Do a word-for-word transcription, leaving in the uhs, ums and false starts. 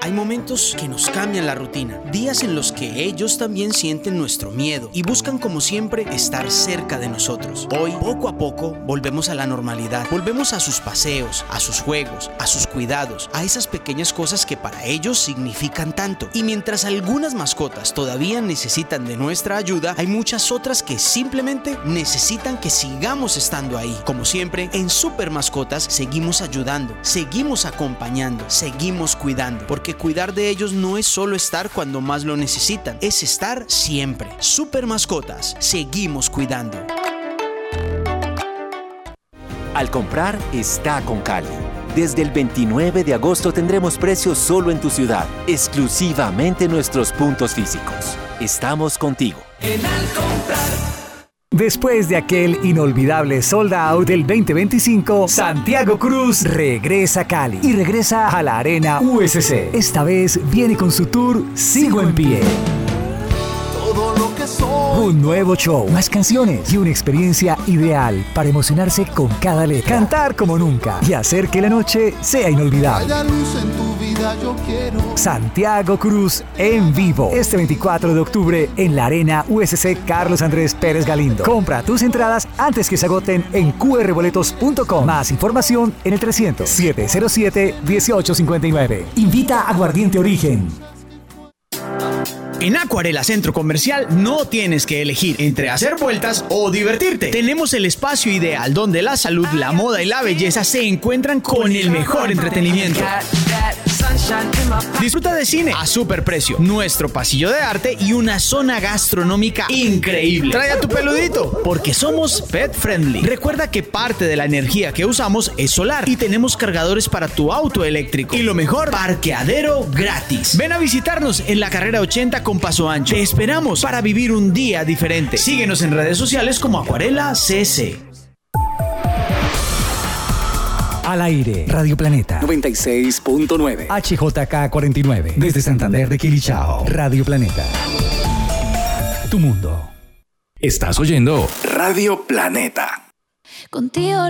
Hay momentos que nos cambian la rutina, días en los que ellos también sienten nuestro miedo y buscan como siempre estar cerca de nosotros. Hoy, poco a poco, volvemos a la normalidad, volvemos a sus paseos, a sus juegos, a sus cuidados, a esas pequeñas cosas que para ellos significan tanto. Y mientras algunas mascotas todavía necesitan de nuestra ayuda, hay muchas otras que simplemente necesitan que sigamos estando ahí. Como siempre, en Super Mascotas seguimos ayudando, seguimos acompañando, seguimos cuidando, porque cuidar de ellos no es solo estar cuando más lo necesitan, es estar siempre. Super Mascotas, seguimos cuidando. Al comprar, está con Cali. Desde el veintinueve de agosto tendremos precios solo en tu ciudad, exclusivamente en nuestros puntos físicos. Estamos contigo. En Al comprar. Después de aquel inolvidable sold out del veinte veinticinco, Santiago Cruz regresa a Cali y regresa a la Arena U S C. Esta vez viene con su tour Sigo en Pie. Todo lo que soy. Un nuevo show, más canciones y una experiencia ideal para emocionarse con cada letra, cantar como nunca y hacer que la noche sea inolvidable. Haya luz en tu vida, yo quiero. Santiago Cruz en vivo, este veinticuatro de octubre en la Arena U S C Carlos Andrés Pérez Galindo. Compra tus entradas antes que se agoten en cu erre boletos punto com. Más información en el trescientos, setecientos siete, dieciocho cincuenta y nueve. Invita a Aguardiente Origen. En Acuarela Centro Comercial no tienes que elegir entre hacer vueltas o divertirte. Tenemos el espacio ideal donde la salud, la moda y la belleza se encuentran con el mejor entretenimiento. Disfruta de cine a super precio, nuestro pasillo de arte y una zona gastronómica increíble. Trae a tu peludito porque somos pet friendly. Recuerda que parte de la energía que usamos es solar y tenemos cargadores para tu auto eléctrico. Y lo mejor, parqueadero gratis. Ven a visitarnos en la carrera ochenta con Paso Ancho. Te esperamos para vivir un día diferente. Síguenos en redes sociales como Acuarela C C. Al aire, Radio Planeta noventa y seis punto nueve. H J K cuarenta y nueve. Desde Santander de Quilichao. Radio Planeta. Tu mundo. Estás oyendo Radio Planeta. Contigo